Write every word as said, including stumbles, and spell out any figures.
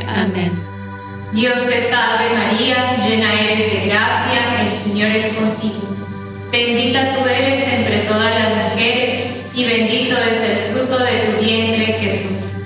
Amén. Dios te salve María, llena eres de gracia, el Señor es contigo. Bendita tú eres entre todas las mujeres, y bendito es el fruto de tu vientre, Jesús.